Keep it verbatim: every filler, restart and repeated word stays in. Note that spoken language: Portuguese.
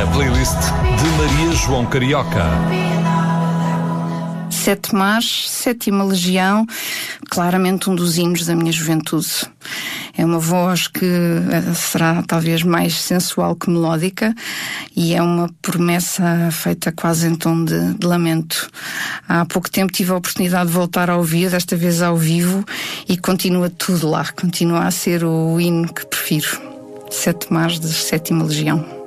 A playlist de Maria João Carioca. Sete Mares, Sétima Legião, claramente um dos hinos da minha juventude. É uma voz que será talvez mais sensual que melódica e é uma promessa feita quase em tom de, de lamento. Há pouco tempo tive a oportunidade de voltar a ouvir, desta vez ao vivo, e continua tudo lá, continua a ser o hino que prefiro. Sete Mares, de Sétima Legião.